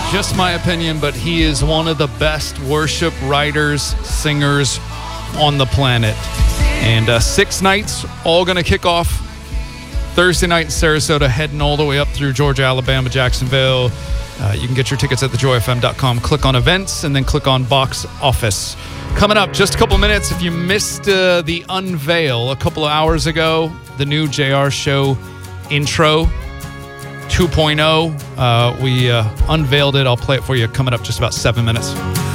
just my opinion, but he is one of the best worship writers, singers on the planet. And 6 nights, all going to kick off Thursday night in Sarasota, heading all the way up through Georgia, Alabama, Jacksonville. You can get your tickets at thejoyfm.com. Click on events and then click on box office. Coming up, just a couple minutes. If you missed the unveil a couple of hours ago, the new JR Show intro 2.0, we unveiled it. I'll play it for you coming up just about 7 minutes.